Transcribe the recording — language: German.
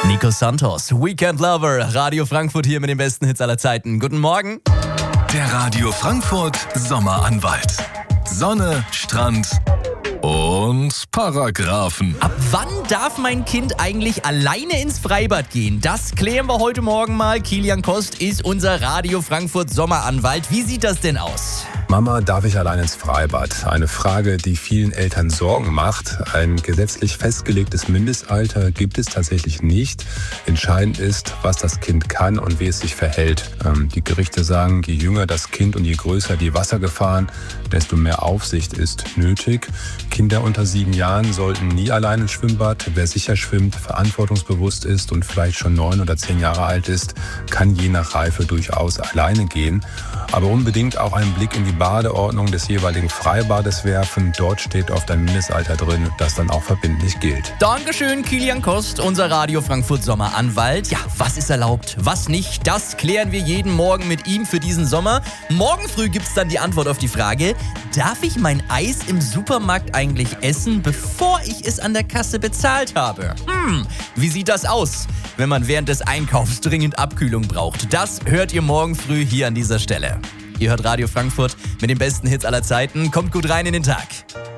Nico Santos, Weekend Lover, Radio Frankfurt hier mit den besten Hits aller Zeiten. Guten Morgen. Der Radio Frankfurt Sommeranwalt. Sonne, Strand und Paragraphen. Ab wann darf mein Kind eigentlich alleine ins Freibad gehen? Das klären wir heute Morgen mal. Kilian Kost ist unser Radio Frankfurt Sommeranwalt. Wie sieht das denn aus? Mama, darf ich allein ins Freibad? Eine Frage, die vielen Eltern Sorgen macht. Ein gesetzlich festgelegtes Mindestalter gibt es tatsächlich nicht. Entscheidend ist, was das Kind kann und wie es sich verhält. Die Gerichte sagen, je jünger das Kind und je größer die Wassergefahren, desto mehr Aufsicht ist nötig. Kinder unter 7 Jahren sollten nie allein ins Schwimmbad. Wer sicher schwimmt, verantwortungsbewusst ist und vielleicht schon 9 oder 10 Jahre alt ist, kann je nach Reife durchaus alleine gehen. Aber unbedingt auch einen Blick in die Badeordnung des jeweiligen Freibades werfen. Dort steht oft ein Mindestalter drin, das dann auch verbindlich gilt. Dankeschön, Kilian Kost, unser Radio Frankfurt Sommeranwalt. Ja, was ist erlaubt, was nicht, das klären wir jeden Morgen mit ihm für diesen Sommer. Morgen früh gibt's dann die Antwort auf die Frage, darf ich mein Eis im Supermarkt eigentlich essen, bevor ich es an der Kasse bezahlt habe? Wie sieht das aus, wenn man während des Einkaufs dringend Abkühlung braucht? Das hört ihr morgen früh hier an dieser Stelle. Ihr hört Radio Frankfurt mit den besten Hits aller Zeiten. Kommt gut rein in den Tag.